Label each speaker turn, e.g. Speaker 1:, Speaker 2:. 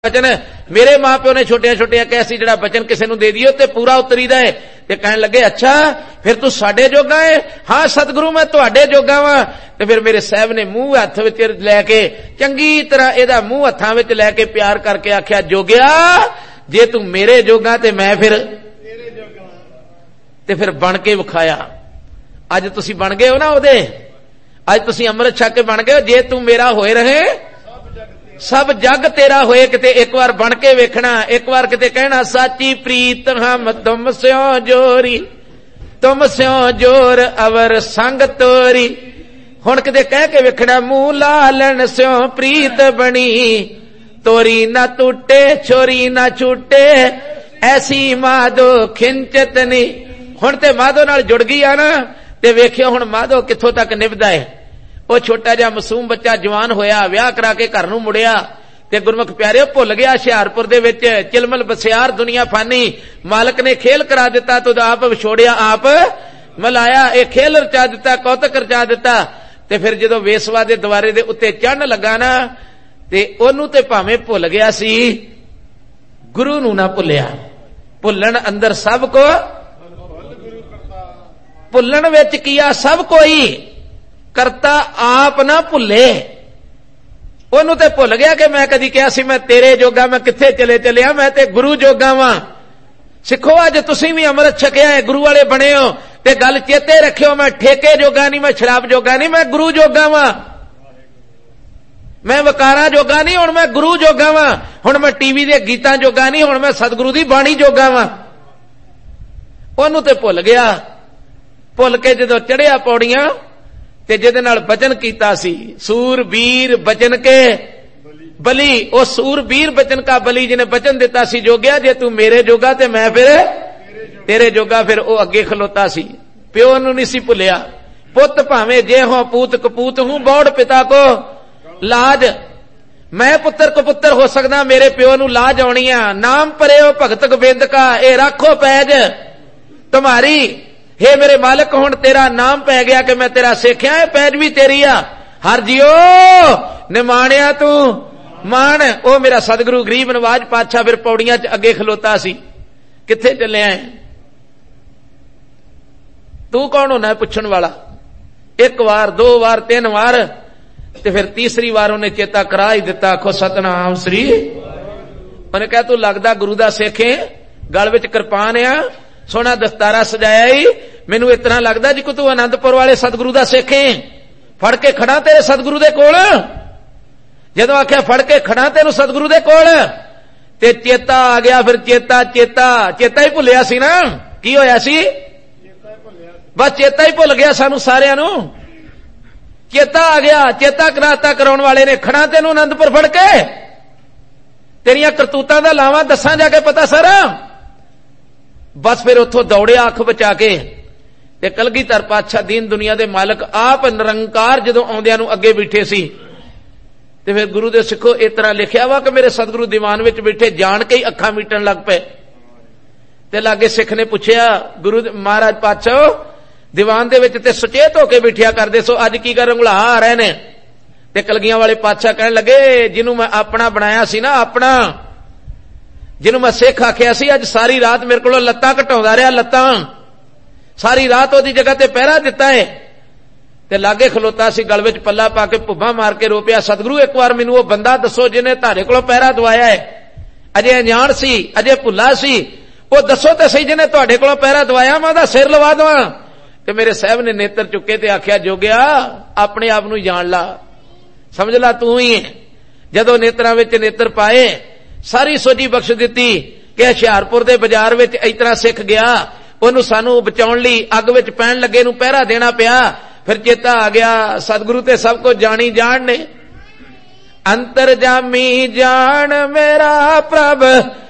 Speaker 1: बचन मेरे मां प्यो ने छोटिया छोटिया कहा सी जिहड़ा बचन किसी नूं दे दिओ ते पूरा उतरीदा है। ते कहण लगे अच्छा फिर तू साडे जोगा है? हां सतगुरु मैं तुहाडे जोगा वां। ते फिर मेरे साहब ने मूंह हथ विच लैके चंगी तरह इहदा मूंह हत्थां विच लैके प्यार करके आख्या जोगिया जे तू मेरे जोगा ते मैं फिर तेरे जोगा। ते फिर बन के विखाया। अज तुसीं बन गए हो ना ओहदे, अज तुसीं अमृत छक के बन गए हो। जे तू मेरा होए रहे सब जग तेरा होए। किते एक बार बन के वेखना, एक बार किते कहना साची प्रीत हम तुम स्यों जोरी, तुम स्यों जोर अवर संग तोरी। हुण किते कह के वेखना मुंह लालन स्यों प्रीत बनी, तोरी ना टूटे छोरी ना छूटे ऐसी माधो खिंचत नी। हुण ते माधो नाल जुड़ गई आ ना, ते वेखियो हुण माधो कित्थों तक निभदा है। वो छोटा जिहा मासूम बच्चा जवान होया, विआह करा के घर नूं मुड़िया ते गुरमुख प्यारे भुल गया हुशियारपुर दे विच चिलमल बसियार दुनिया फानी। मालक ने खेल करा दिता तो आप विछोड़िया आप मलाया। ये खेल रचा दिता, कौतक रचा दिता। ते फिर जदों वेसवा दे द्वारे दे उत्ते चढ़न लगा ना ते ओनू ते भावें भुल गया सी, गुरु नूं ना भुलिया। भुलन अंदर सब को, भुलन विच कीया सब कोई, करता आप ना भुले। ओनू ते भुल गया कि मैं कदी कहा सी मैं तेरे जोगा, मैं किथे चले चलिया, मैं ते गुरु जोगा वां। सिखो अज तुसीं भी अमृत छकिया है, गुरु वाले बने हो ते गल चेते रखियो मैं ठेके जोगा नहीं, मैं शराब जोगा नहीं, मैं गुरु जोगा वां। मैं वकारा जोगा नहीं, हुण मैं गुरु जोगा वां। हुण मैं टीवी दे गीतां जोगा नहीं, हुण मैं सतगुरु दी बाणी जोगा वां। ओनू ते भुल गया। भुल के जदों चढ़िया पौड़ियां ते जिहदे नाल बचन कीता सी सूरबीर बचन के बली, ओ सूरबीर बचन का बली जिन्हें बचन दिता सी जोगिया जे तू मेरे जोगा ते मैं फिर तेरे जोगा। फिर ओ अगे खलोता सी, प्यो नूं नहीं सी भुलिया। पुत भावें जे हो पूत कपूत हूं बौड़ पिता को लाज। मैं पुत्र कपुत्र हो सकदा, मेरे प्यो नूं लाज आउणी आ। नाम परे भगत गोबिंद का ए राखो पैज तुम्हारी। हे मेरे मालिक हुण तेरा नाम पै गया कि मैं तेरा सिखिया है, पैज भी तेरी आ। हर जियो निमाणिया तू मान। ओ मेरा सतगुरु गरीब नवाज पातशाह फिर पौड़ियां च अगे खलोता सी। किथे चलिया है तू, कौन होना है पुछण वाला। एक बार दो बार तीन बार ते फिर तीसरी बार उन्हें चेता करा ही दिता, आखो सतनाम श्री। उन्हें कहा तू लगदा गुरु दा सिख है, गल विच किरपान आ, सोना दस्तारा सजाया ही, मैनू इतना लगदा जी को तू आनंदपुर वाले सतगुरु दा सिख है। फड़ के खड़ा तेरे सतगुरु दे कोल। जदों आख्या फड़ के खड़ा तेनू सतगुरु दे कोल ते चेता आ गया। फिर चेता चेता चेता ही भुलिया सी ना, की होया सी? बस चेता ही भुल गया सानू सारियां नू। चेता आ गया, चेता कराता कराउण वाले ने खड़ा तेनू आनंदपुर फड़ के। तेरियां करतूतां दा लावां दसां जाके पता सारा। बस फिर उथों दौड़िया अख बचा के ते कलगीधर पातशाह दीन दुनिया दे मालक आप निरंकार जदों आउंदियां नूं अगे बैठे सी ते फिर गुरु दे सिखो इस तरह लिखिया वा कि मेरे सतगुरु दीवान विच बैठे जान के ही अखां मीटण लग पे। ते लागे सिख ने पुछया गुरु महाराज पातशाह दीवान दे विच ते सुचेत होके बैठिया करदे सो अज की कर उंगला आ रहे ने। ते कलगियां वाले पातशाह कहण लगे जिन्हों मैं अपना बनाया सी ना, अपना जिन्हों मैं सिख आखिया सी, अज सारी रात मेरे को लत्तां घटाउंदा रहा, लत्तां सारी रात ओदी जगह ते पहरा दिता है। ते लागे खलोता सी गल विच पल्ला पा के भुब्बा मार के रोपिया, सतगुरु एक बार मैनू वो बंदा दसो जिन्हें तारे कोलों पहरा दवाया है। अजे अनजान सी, अजे भुला सी, वो दसो ते सही जिन्हें तुहाडे कोलों पहरा दवाया, मैं ओहदा सिर लवा दवां। ते मेरे साहब ने नेत्र चुके ते आख्या जोगिया अपने आप नूं जान ला, समझ ला तू ही है। जदों नेत्रां विच नेत्र पाए सारी सोझी बख्श दिती कि हुशियारपुर दे बाजार विच इस तरह सिख गया, ओनू सानू बचाउण लई अग विच पैण लगे नूं पहरा देना पिया। फिर चेता आ गया सतगुरु ते सब कुछ जानी जान ने। अंतरजामी जान मेरा प्रभ